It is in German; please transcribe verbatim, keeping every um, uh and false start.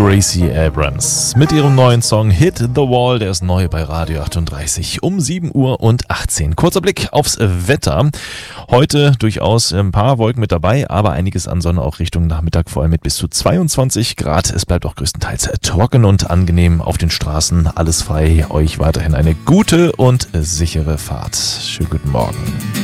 Gracie Abrams mit ihrem neuen Song Hit the Wall. Der ist neu bei Radio achtunddreißig um sieben Uhr und achtzehn. Kurzer Blick aufs Wetter. Heute durchaus ein paar Wolken mit dabei, aber einiges an Sonne auch Richtung Nachmittag, vor allem mit bis zu zweiundzwanzig Grad. Es bleibt auch größtenteils trocken und angenehm auf den Straßen. Alles frei. Euch weiterhin eine gute und sichere Fahrt. Schönen guten Morgen.